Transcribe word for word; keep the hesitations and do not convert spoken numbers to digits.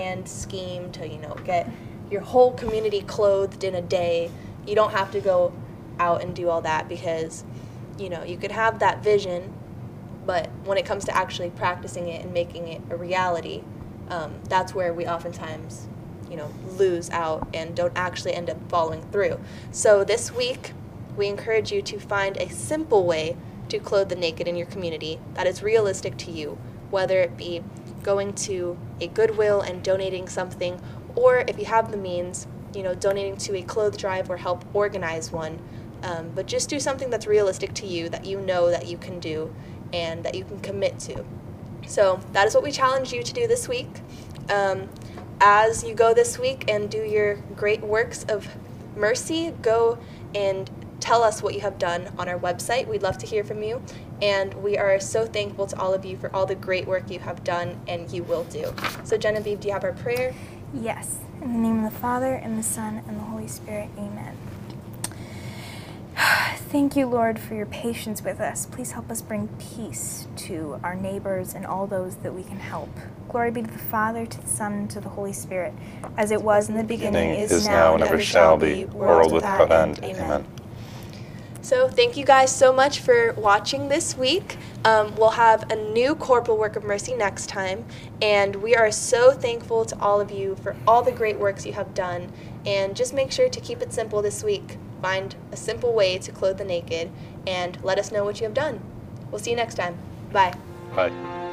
grand scheme to, you know, get your whole community clothed in a day. You don't have to go out and do all that because, you know, you could have that vision, but when it comes to actually practicing it and making it a reality, um, that's where we oftentimes, you know, lose out and don't actually end up following through. So this week, we encourage you to find a simple way to clothe the naked in your community that is realistic to you, whether it be going to a Goodwill and donating something, or if you have the means, you know, donating to a clothes drive or help organize one. Um, but just do something that's realistic to you, that you know that you can do and that you can commit to. So that is what we challenge you to do this week. Um, as you go this week and do your great works of mercy, go and tell us what you have done on our website. We'd love to hear from you. And we are so thankful to all of you for all the great work you have done and you will do. So Genevieve, do you have our prayer? Yes. In the name of the Father, and the Son, and the Holy Spirit. Amen. Thank you, Lord, for your patience with us. Please help us bring peace to our neighbors and all those that we can help. Glory be to the Father, to the Son, and to the Holy Spirit, as it was in the beginning, Beginning, is, is now, now, and and ever ever shall be, world without end. Amen. So thank you guys so much for watching this week. Um, we'll have a new Corporal Work of Mercy next time, and we are so thankful to all of you for all the great works you have done. And just make sure to keep it simple this week. Find a simple way to clothe the naked, and let us know what you have done. We'll see you next time. Bye. Bye.